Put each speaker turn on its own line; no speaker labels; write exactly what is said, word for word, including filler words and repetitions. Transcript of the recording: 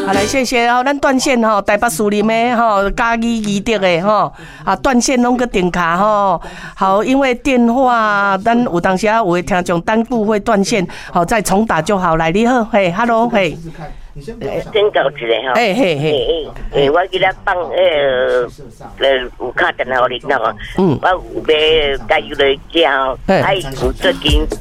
好，来谢谢哦，咱断线吼，台北树林的吼，嘉义宜德的吼，啊断线拢个点卡吼，好，因为电话咱有当时啊有的听众单部会断线，好再重打就好。来，你好，嘿 ，hello， 嘿。
请教一下吼，
嘿嘿嘿，
诶，我记得放呃呃有卡电话给你喏，嗯，我有要加油来加，哎，有最近。